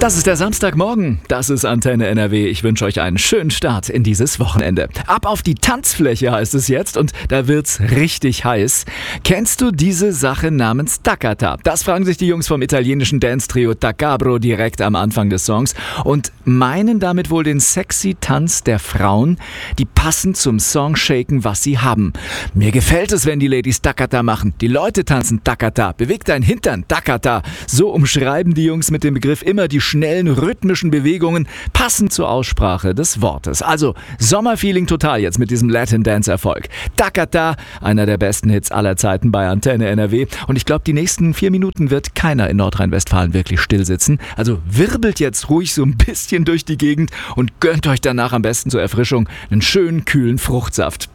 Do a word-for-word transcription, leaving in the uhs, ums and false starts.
Das ist der Samstagmorgen. Das ist Antenne N R W. Ich wünsche euch einen schönen Start in dieses Wochenende. Ab auf die Tanzfläche heißt es jetzt und da wird's richtig heiß. Kennst du diese Sache namens Taccata? Das fragen sich die Jungs vom italienischen Dance-Trio Tacabro direkt am Anfang des Songs und meinen damit wohl den sexy Tanz der Frauen, die passend zum Song shaken, was sie haben. Mir gefällt es, wenn die Ladies Taccata machen. Die Leute tanzen Taccata. Beweg dein Hintern, Taccata. So umschreiben die Jungs mit dem Begriff immer die schnellen, rhythmischen Bewegungen, passend zur Aussprache des Wortes. Also Sommerfeeling total jetzt mit diesem Latin-Dance-Erfolg. Taccata, einer der besten Hits aller Zeiten bei Antenne N R W. Und ich glaube, die nächsten vier Minuten wird keiner in Nordrhein-Westfalen wirklich still sitzen. Also wirbelt jetzt ruhig so ein bisschen durch die Gegend und gönnt euch danach am besten zur Erfrischung einen schönen, kühlen Fruchtsaft.